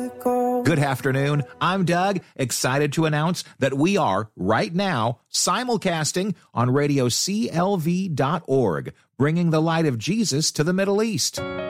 let go. Good afternoon. I'm Doug, excited to announce that we are, right now, simulcasting on radioclv.org, bringing the light of Jesus to the Middle East.